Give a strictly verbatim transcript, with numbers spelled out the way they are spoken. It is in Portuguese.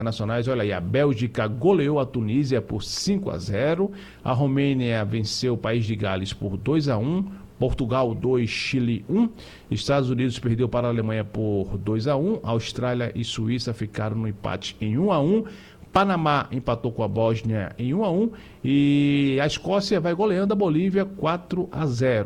nacionais, olha aí, a Bélgica goleou a Tunísia por cinco a zero, a Romênia venceu o País de Gales por dois a um, Portugal dois, Chile um, Estados Unidos perdeu para a Alemanha por dois a um, Austrália e Suíça ficaram no empate em um a um, Panamá empatou com a Bósnia em um a um e a Escócia vai goleando a Bolívia quatro a zero.